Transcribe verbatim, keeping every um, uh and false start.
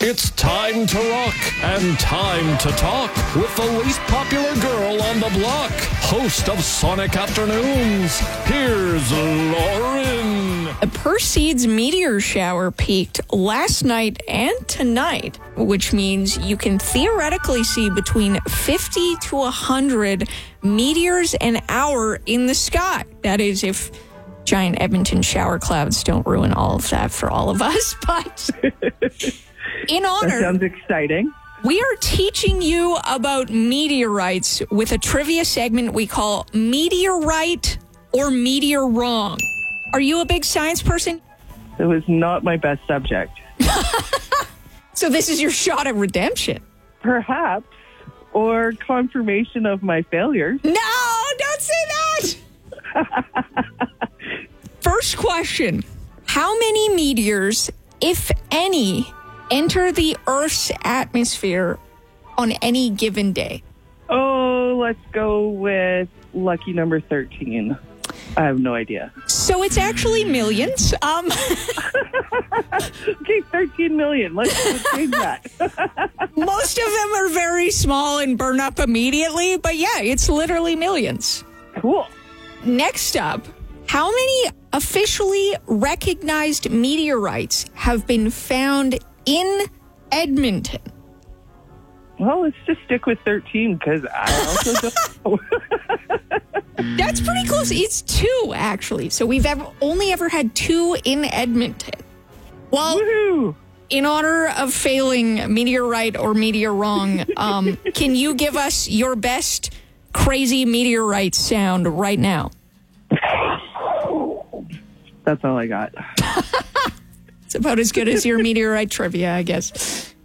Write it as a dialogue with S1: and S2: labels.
S1: It's time to rock and time to talk with the least popular girl on the block, host of Sonic Afternoons. Here's Lauren.
S2: A Perseids meteor shower peaked last night and tonight, which means you can theoretically see between fifty to one hundred meteors an hour in the sky. That is, if giant Edmonton shower clouds don't ruin all of that for all of us. But in honor,
S3: that sounds exciting.
S2: We are teaching you about meteorites with a trivia segment we call Meteorite or Meteor Wrong. Are you a big science person?
S3: It was not my best subject.
S2: So this is your shot at redemption.
S3: Perhaps, or confirmation of my failures.
S2: No, don't say that! First question. How many meteors, if any, enter the Earth's atmosphere on any given day?
S3: Oh, let's go with lucky number thirteen. I have no idea.
S2: So it's actually millions. Um,
S3: okay, thirteen million. Let's, let's change that.
S2: Most of them are very small and burn up immediately, but yeah, it's literally millions.
S3: Cool.
S2: Next up, how many officially recognized meteorites have been found in Edmonton?
S3: Well, let's just stick with thirteen because I also don't know.
S2: That's pretty close. It's two, actually. So we've ever, only ever had two in Edmonton. Well,
S3: Woohoo!
S2: In honor of failing meteorite or meteor wrong, um, can you give us your best crazy meteorite sound right now?
S3: That's all I got.
S2: It's about as good as your meteorite trivia, I guess.